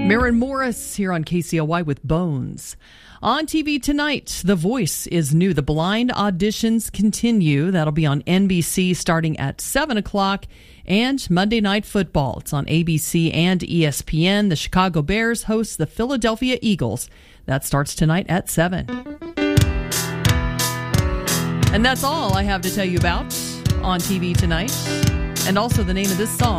Maren Morris here on KCLY with Bones. On TV tonight, The Voice is new. The blind auditions continue. That'll be on NBC starting at 7 o'clock. And Monday Night Football. It's on ABC and ESPN. The Chicago Bears host the Philadelphia Eagles. That starts tonight at 7. And that's all I have to tell you about on TV tonight. And also the name of this song.